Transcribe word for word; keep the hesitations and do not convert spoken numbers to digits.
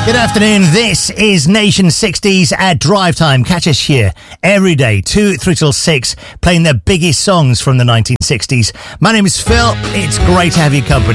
Good afternoon, this is Nation sixties at Drive Time. Catch us here every day, two, three till six, playing the biggest songs from the nineteen sixties. My name is Phil, it's great to have your company.